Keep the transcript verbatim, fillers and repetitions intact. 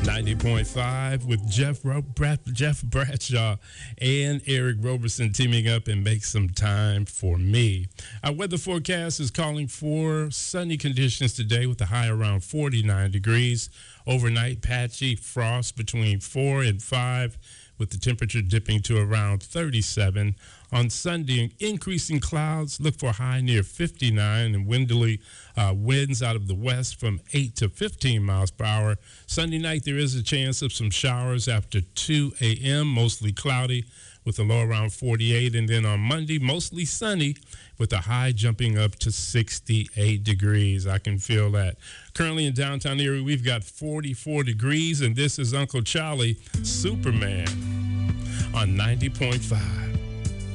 ninety point five with Jeff Ro- Brad- Jeff Bradshaw and Eric Roberson teaming up and make some time for me. Our weather forecast is calling for sunny conditions today with a high around forty-nine degrees. Overnight, patchy frost between four and five with the temperature dipping to around thirty-seven. On Sunday, increasing clouds. Look for a high near fifty-nine and windily uh, winds out of the west from eight to fifteen miles per hour. Sunday night, there is a chance of some showers after two a.m., mostly cloudy with a low around forty-eight. And then on Monday, mostly sunny with a high jumping up to sixty-eight degrees. I can feel that. Currently in downtown Erie, we've got forty-four degrees, and this is Uncle Charlie, Superman, on ninety point five.